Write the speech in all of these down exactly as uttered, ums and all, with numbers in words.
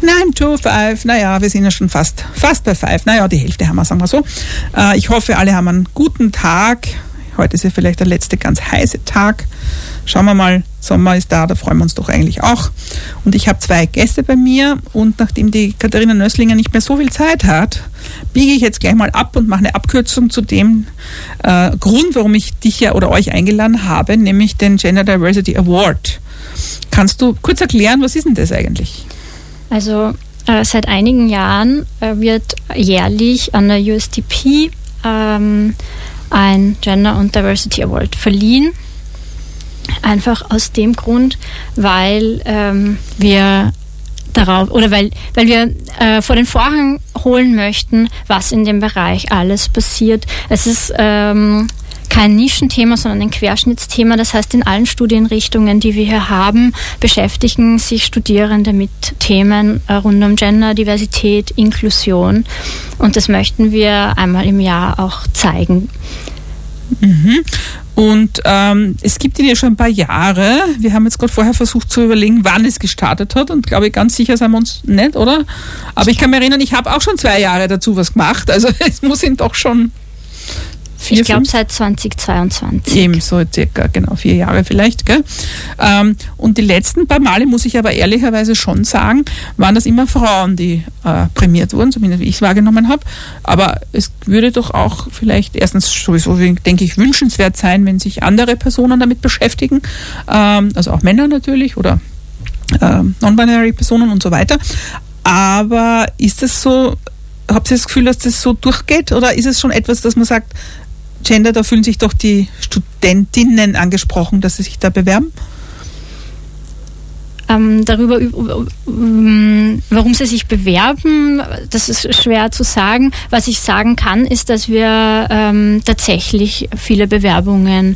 Nine to five, naja, wir sind ja schon fast, fast bei five, naja, die Hälfte haben wir, sagen wir so. Äh, ich hoffe, alle haben einen guten Tag. Heute ist ja vielleicht der letzte ganz heiße Tag. Schauen wir mal, Sommer ist da, da freuen wir uns doch eigentlich auch. Und ich habe zwei Gäste bei mir und nachdem die Katharina Nösslinger nicht mehr so viel Zeit hat, biege ich jetzt gleich mal ab und mache eine Abkürzung zu dem äh, Grund, warum ich dich ja oder euch eingeladen habe, nämlich den Gender Diversity Award. Kannst du kurz erklären, was ist denn das eigentlich? Also äh, seit einigen Jahren äh, wird jährlich an der U S D P ähm, ein Gender und Diversity Award verliehen. Einfach aus dem Grund, weil ähm, wir darauf oder weil, weil wir äh, vor den Vorhang holen möchten, was in dem Bereich alles passiert. Es ist ähm, kein Nischenthema, sondern ein Querschnittsthema. Das heißt, in allen Studienrichtungen, die wir hier haben, beschäftigen sich Studierende mit Themen äh, rund um Gender, Diversität, Inklusion. Und das möchten wir einmal im Jahr auch zeigen. Mhm. Und ähm, es gibt ihn ja schon ein paar Jahre. Wir haben jetzt gerade vorher versucht zu überlegen, wann es gestartet hat und glaube ich, ganz sicher sind wir uns nicht, oder? Aber ich kann mich erinnern, ich habe auch schon zwei Jahre dazu was gemacht. Also es muss ihn doch schon vier, ich glaube seit zweitausendzweiundzwanzig. Eben, so circa, genau, vier Jahre vielleicht. Gell? Ähm, und die letzten paar Male, muss ich aber ehrlicherweise schon sagen, waren das immer Frauen, die äh, prämiert wurden, zumindest wie ich es wahrgenommen habe. Aber es würde doch auch vielleicht erstens sowieso, denke ich, wünschenswert sein, wenn sich andere Personen damit beschäftigen, ähm, also auch Männer natürlich oder äh, non-binary Personen und so weiter. Aber ist das so, habt ihr das Gefühl, dass das so durchgeht oder ist es schon etwas, dass man sagt, Gender, da fühlen sich doch die Studentinnen angesprochen, dass sie sich da bewerben? Ähm, darüber, warum sie sich bewerben, das ist schwer zu sagen. Was ich sagen kann, ist, dass wir ähm, tatsächlich viele Bewerbungen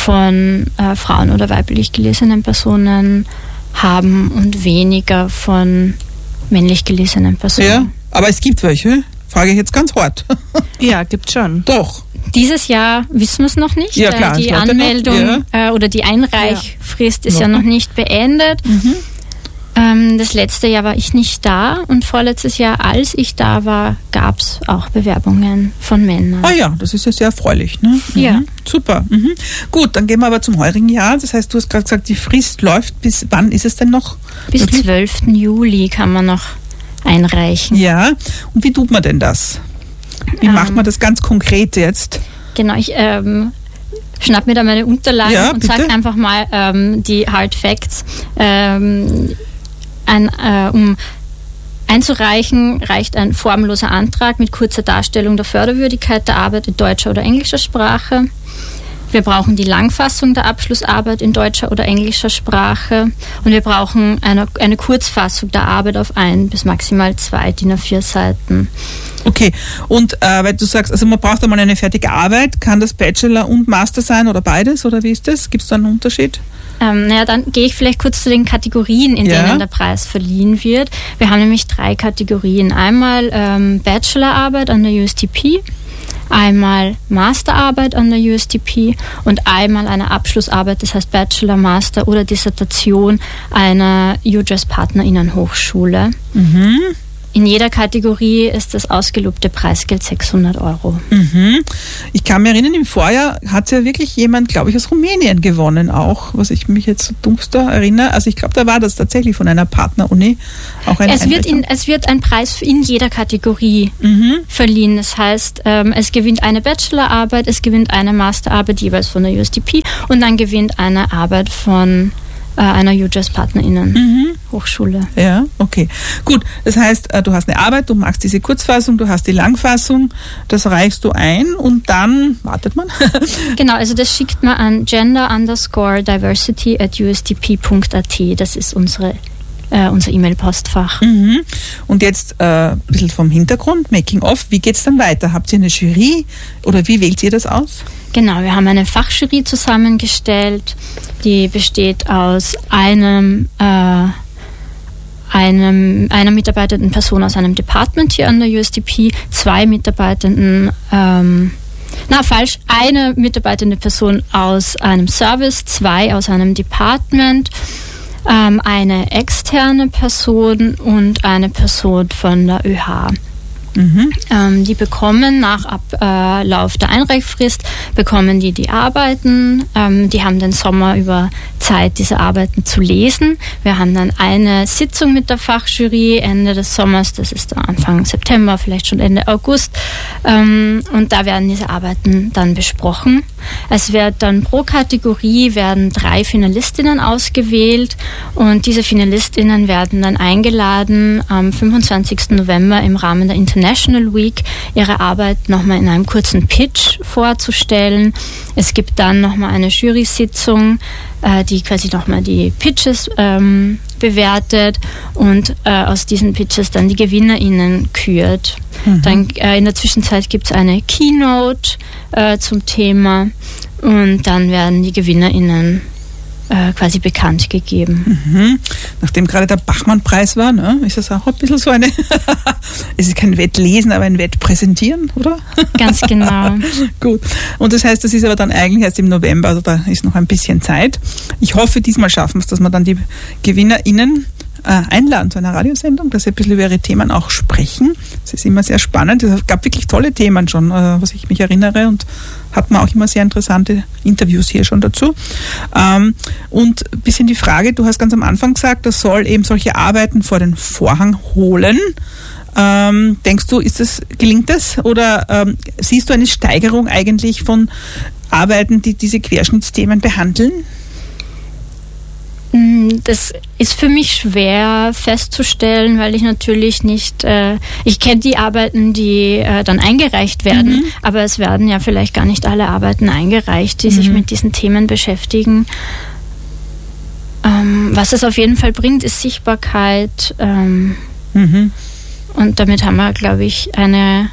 von äh, Frauen oder weiblich gelesenen Personen haben und weniger von männlich gelesenen Personen. Ja, aber es gibt welche, frage ich jetzt ganz hart. Ja, gibt schon. Doch. Dieses Jahr wissen wir es noch nicht. Ja, klar, die Anmeldung ja. äh, oder die Einreichfrist ja. ist ja noch nicht beendet. Mhm. Ähm, das letzte Jahr war ich nicht da und vorletztes Jahr, als ich da war, gab es auch Bewerbungen von Männern. Ah ja, das ist ja sehr erfreulich. Ne? Mhm. Ja. Super. Mhm. Gut, dann gehen wir aber zum heurigen Jahr. Das heißt, du hast gerade gesagt, die Frist läuft. Bis wann ist es denn noch? Bis möglich? zwölften Juli kann man noch einreichen. Ja, und wie tut man denn das? Wie Ähm, macht man das ganz konkret jetzt? Genau, ich ähm, schnapp mir da meine Unterlagen Ja, und sage einfach mal ähm, die Hard Facts. Ähm, ein, äh, um einzureichen, reicht ein formloser Antrag mit kurzer Darstellung der Förderwürdigkeit der Arbeit in deutscher oder englischer Sprache. Wir brauchen die Langfassung der Abschlussarbeit in deutscher oder englischer Sprache und wir brauchen eine, eine Kurzfassung der Arbeit auf ein bis maximal zwei D I N A vier Seiten. Okay, und äh, weil du sagst, also man braucht einmal eine fertige Arbeit, kann das Bachelor und Master sein oder beides, oder wie ist das? Gibt es da einen Unterschied? Ähm, naja, dann gehe ich vielleicht kurz zu den Kategorien, in Ja. denen der Preis verliehen wird. Wir haben nämlich drei Kategorien. Einmal ähm, Bachelorarbeit an der U S D P, einmal Masterarbeit an der U S D P und einmal eine Abschlussarbeit, das heißt Bachelor, Master oder Dissertation einer U J A S-PartnerInnen-Hochschule. Mhm. In jeder Kategorie ist das ausgelobte Preisgeld sechshundert Euro. Mhm. Ich kann mich erinnern, im Vorjahr hat ja wirklich jemand, glaube ich, aus Rumänien gewonnen auch, was ich mich jetzt so dumpster erinnere. Also ich glaube, da war das tatsächlich von einer Partneruni auch eine Es wird, in, Einrichtung. es wird ein Preis in jeder Kategorie Mhm. verliehen. Das heißt, ähm, es gewinnt eine Bachelorarbeit, es gewinnt eine Masterarbeit jeweils von der U S D P und dann gewinnt eine Arbeit von äh, einer U J A S-PartnerInnen-Hochschule. Mhm. Ja, okay. Gut, das heißt, äh, du hast eine Arbeit, du machst diese Kurzfassung, du hast die Langfassung, das reichst du ein und dann wartet man. Genau, also das schickt man an gender underscore diversity at u s d p punkt a t. Das ist unsere äh, unser E-Mail-Postfach. Mhm. Und jetzt äh, ein bisschen vom Hintergrund, Making of, wie geht es dann weiter? Habt ihr eine Jury oder wie wählt ihr das aus? Genau, wir haben eine Fachjury zusammengestellt, die besteht aus einem, äh, einem einer mitarbeitenden Person aus einem Department hier an der U S D P, zwei mitarbeitenden, ähm, na falsch, eine mitarbeitende Person aus einem Service, zwei aus einem Department, ähm, eine externe Person und eine Person von der Ö H. Mhm. Ähm, die bekommen nach Ablauf der Einreichfrist, bekommen die die Arbeiten. Ähm, die haben den Sommer über Zeit, diese Arbeiten zu lesen. Wir haben dann eine Sitzung mit der Fachjury Ende des Sommers, das ist Anfang September, vielleicht schon Ende August. Ähm, und da werden diese Arbeiten dann besprochen. Es wird dann pro Kategorie werden drei Finalistinnen ausgewählt und diese Finalistinnen werden dann eingeladen, am fünfundzwanzigsten November im Rahmen der International Week ihre Arbeit nochmal in einem kurzen Pitch vorzustellen. Es gibt dann nochmal eine Jury-Sitzung, äh, die quasi nochmal die Pitches ähm, bewertet und äh, aus diesen Pitches dann die GewinnerInnen kürt. Mhm. Dann äh, in der Zwischenzeit gibt es eine Keynote äh, zum Thema und dann werden die GewinnerInnen äh, quasi bekannt gegeben. Mhm. Nachdem gerade der Bachmann-Preis war, ne, ist das auch ein bisschen so eine, es ist kein Wettlesen, aber ein Wettpräsentieren, oder? Ganz genau. Gut. Und das heißt, das ist aber dann eigentlich erst im November, also da ist noch ein bisschen Zeit. Ich hoffe, diesmal schaffen wir es, dass wir dann die GewinnerInnen einladen zu einer Radiosendung, dass sie ein bisschen über ihre Themen auch sprechen. Das ist immer sehr spannend. Es gab wirklich tolle Themen schon, was ich mich erinnere, und hat man auch immer sehr interessante Interviews hier schon dazu. Und ein bisschen die Frage, du hast ganz am Anfang gesagt, das soll eben solche Arbeiten vor den Vorhang holen. Ähm, denkst du, ist das, gelingt das? Oder ähm, siehst du eine Steigerung eigentlich von Arbeiten, die diese Querschnittsthemen behandeln? Das ist für mich schwer festzustellen, weil ich natürlich nicht, äh, ich kenne die Arbeiten, die äh, dann eingereicht werden, mhm. aber es werden ja vielleicht gar nicht alle Arbeiten eingereicht, die mhm. sich mit diesen Themen beschäftigen. Ähm, was es auf jeden Fall bringt, ist Sichtbarkeit. Ähm, mhm. Und damit haben wir, glaube ich, eine,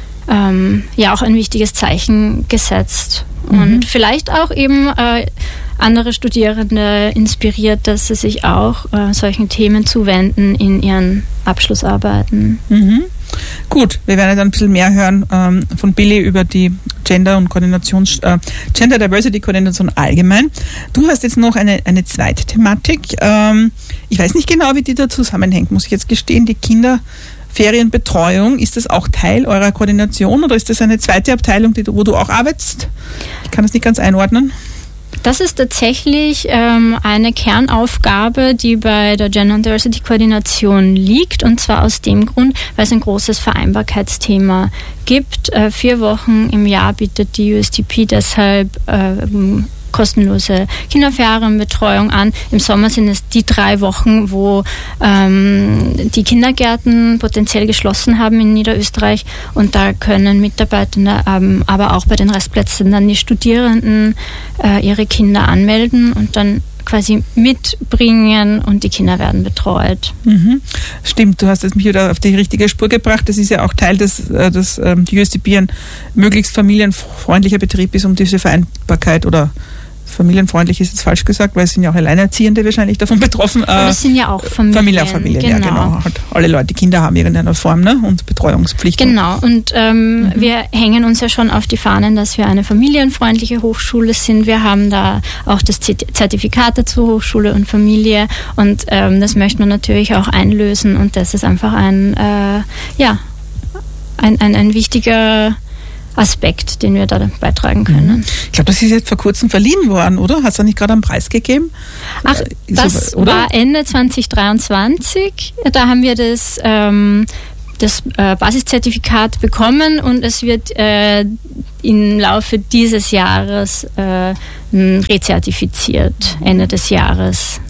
ähm, ja auch ein wichtiges Zeichen gesetzt. Mhm. Und vielleicht auch eben äh, andere Studierende inspiriert, dass sie sich auch äh, solchen Themen zuwenden in ihren Abschlussarbeiten. Mhm. Gut, wir werden dann ein bisschen mehr hören ähm, von Billy über die Gender- und Koordinations, äh, Gender Diversity Koordination allgemein. Du hast jetzt noch eine, eine zweite Thematik. Ähm, ich weiß nicht genau, wie die da zusammenhängt, muss ich jetzt gestehen. Die Kinderferienbetreuung, ist das auch Teil eurer Koordination oder ist das eine zweite Abteilung, die, wo du auch arbeitest? Ich kann das nicht ganz einordnen. Das ist tatsächlich ähm, eine Kernaufgabe, die bei der Gender und Diversity Koordination liegt, und zwar aus dem Grund, weil es ein großes Vereinbarkeitsthema gibt. Äh, vier Wochen im Jahr bietet die U S D P deshalb äh, kostenlose Kinderferienbetreuung an. Im Sommer sind es die drei Wochen, wo ähm, die Kindergärten potenziell geschlossen haben in Niederösterreich, und da können Mitarbeitende, ähm, aber auch bei den Restplätzen dann die Studierenden äh, ihre Kinder anmelden und dann quasi mitbringen und die Kinder werden betreut. Mhm. Stimmt, du hast jetzt mich wieder auf die richtige Spur gebracht. Das ist ja auch Teil des, dass ähm, die U S D P ein möglichst familienfreundlicher Betrieb ist, um diese Vereinbarkeit oder familienfreundlich ist jetzt falsch gesagt, weil es sind ja auch Alleinerziehende wahrscheinlich davon betroffen. Aber das sind ja auch Familien. Familie, Familien, genau. Ja, genau. Halt alle Leute, die Kinder haben in irgendeiner Form, ne? Und Betreuungspflicht. Genau, und ähm, mhm. wir hängen uns ja schon auf die Fahnen, dass wir eine familienfreundliche Hochschule sind. Wir haben da auch das Zertifikat dazu, Hochschule und Familie, und ähm, das möchten wir natürlich auch einlösen, und das ist einfach ein, äh, ja, ein, ein, ein wichtiger Aspekt, den wir da beitragen können. Ich glaube, das ist jetzt vor kurzem verliehen worden, oder? Hat es da nicht gerade einen Preis gegeben? Ach, das so, war Ende zwanzig dreiundzwanzig. Da haben wir das, ähm, das äh, Basiszertifikat bekommen, und es wird äh, im Laufe dieses Jahres äh, rezertifiziert, Ende des Jahres.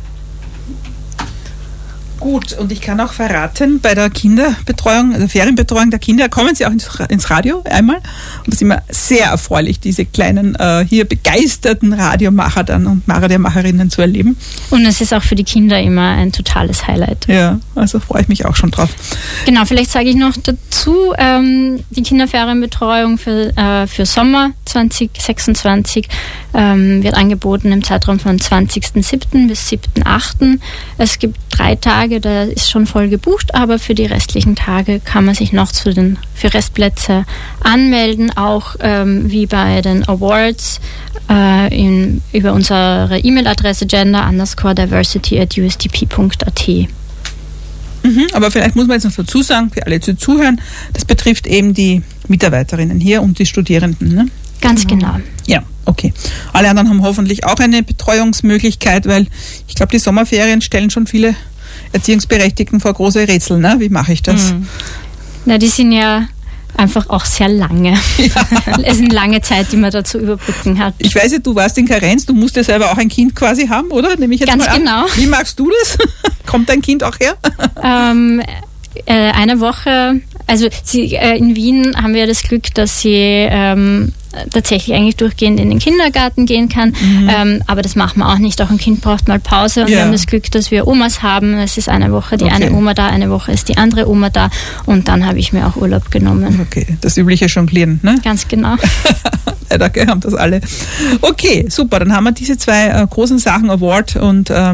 Gut, und ich kann auch verraten, bei der Kinderbetreuung, also Ferienbetreuung der Kinder, kommen sie auch ins Radio einmal. Und das ist immer sehr erfreulich, diese kleinen, äh, hier begeisterten Radiomacher dann und Radiomacherinnen zu erleben. Und es ist auch für die Kinder immer ein totales Highlight. Ja, also freue ich mich auch schon drauf. Genau, vielleicht sage ich noch dazu, ähm, die Kinderferienbetreuung für, äh, für Sommer zwanzig sechsundzwanzig ähm, wird angeboten im Zeitraum von zwanzigsten siebten bis siebten achten Es gibt drei Tage, da ist schon voll gebucht, aber für die restlichen Tage kann man sich noch zu den für Restplätze anmelden, auch ähm, wie bei den Awards äh, in, über unsere E-Mail-Adresse gender underscore diversity at u s d p punkt a t. Mhm, aber vielleicht muss man jetzt noch dazu sagen, für alle, die zuhören, das betrifft eben die Mitarbeiterinnen hier und die Studierenden, ne? Ganz genau. Ja, okay. Alle anderen haben hoffentlich auch eine Betreuungsmöglichkeit, weil ich glaube, die Sommerferien stellen schon viele Erziehungsberechtigten vor große Rätsel. Ne? Wie mache ich das? Mhm. Na, die sind ja einfach auch sehr lange. Ja. Es ist eine lange Zeit, die man da zu überbrücken hat. Ich weiß ja, du warst in Karenz, du musst ja selber auch ein Kind quasi haben, oder? Nehme ich jetzt Ganz mal an. genau. Wie magst du das? Kommt dein Kind auch her? Ähm, äh, eine Woche, also sie, äh, in Wien haben wir das Glück, dass sie ähm, tatsächlich eigentlich durchgehend in den Kindergarten gehen kann, mhm. ähm, aber das machen wir auch nicht. Auch ein Kind braucht mal Pause und ja. wir haben das Glück, dass wir Omas haben. Es ist eine Woche die okay. eine Oma da, eine Woche ist die andere Oma da und dann habe ich mir auch Urlaub genommen. Okay, das übliche Jonglieren, ne? Ganz genau. Leider haben das alle. Okay, super, dann haben wir diese zwei äh, großen Sachen, Award und äh,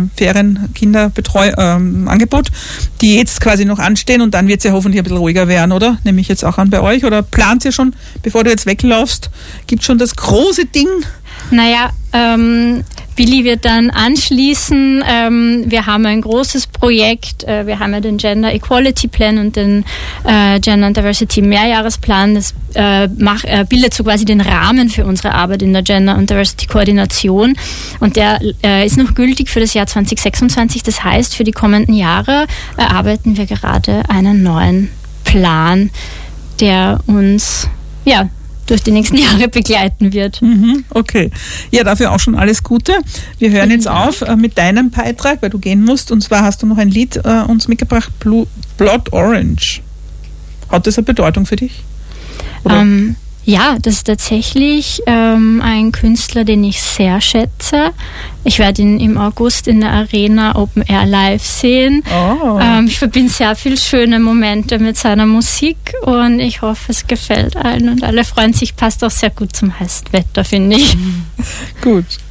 Ferienkinderbetreuung-Angebot, ähm, die jetzt quasi noch anstehen und dann wird es ja hoffentlich ein bisschen ruhiger werden, oder? Nehme ich jetzt auch an bei euch oder plant ihr schon, bevor du jetzt weglaufst, gibt schon das große Ding? Naja, ähm, Billy wird dann anschließen. Ähm, wir haben ein großes Projekt. Äh, wir haben ja den Gender Equality Plan und den äh, Gender and Diversity Mehrjahresplan. Das äh, mach, äh, bildet so quasi den Rahmen für unsere Arbeit in der Gender and Diversity Koordination. Und der äh, ist noch gültig für das Jahr zwanzig sechsundzwanzig. Das heißt, für die kommenden Jahre erarbeiten wir gerade einen neuen Plan, der uns, ja, durch die nächsten Jahre begleiten wird. Mhm, okay. Ja, dafür auch schon alles Gute. Wir hören jetzt auf äh, mit deinem Beitrag, weil du gehen musst. Und zwar hast du noch ein Lied äh, uns mitgebracht, Blue, Blood Orange. Hat das eine Bedeutung für dich? Ähm, ja, das ist tatsächlich ähm, ein Künstler, den ich sehr schätze. Ich werde ihn im August in der Arena Open Air live sehen. Oh. Ähm, ich verbinde sehr viele schöne Momente mit seiner Musik und ich hoffe, es gefällt allen und alle freuen sich. Passt auch sehr gut zum heißen Wetter, finde ich. Gut.